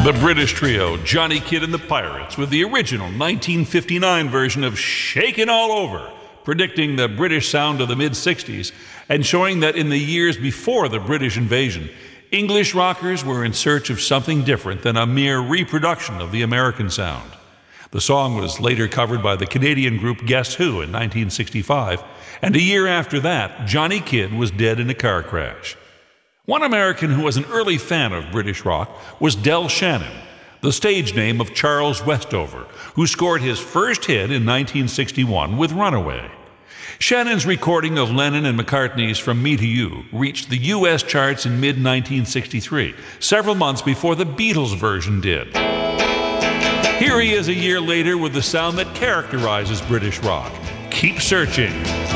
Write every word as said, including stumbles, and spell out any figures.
The British trio, Johnny Kidd and the Pirates, with the original nineteen fifty-nine version of Shakin' All Over, predicting the British sound of the mid-sixties and showing that in the years before the British invasion, English rockers were in search of something different than a mere reproduction of the American sound. The song was later covered by the Canadian group Guess Who in nineteen sixty-five, and a year after that, Johnny Kidd was dead in a car crash. One American who was an early fan of British rock was Del Shannon, the stage name of Charles Westover, who scored his first hit in nineteen sixty-one with Runaway. Shannon's recording of Lennon and McCartney's From Me to You reached the U S charts in mid nineteen sixty-three, several months before the Beatles version did. Here he is a year later with the sound that characterizes British rock. Keep searching.